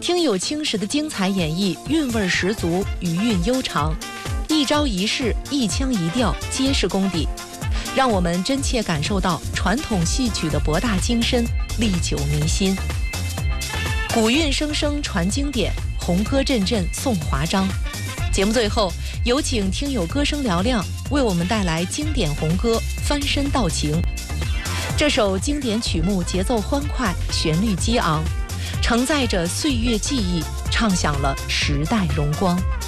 听友青石的精彩演绎，韵味十足，余韵悠长，一招一式，一腔一调，皆是功底，让我们真切感受到传统戏曲的博大精深，历久弥新。古韵声声传经典，红歌阵阵送华章。节目最后，有请听友歌声嘹亮为我们带来经典红歌《翻身道情》。这首经典曲目节奏欢快，旋律激昂，承载着岁月记忆，唱响了时代荣光。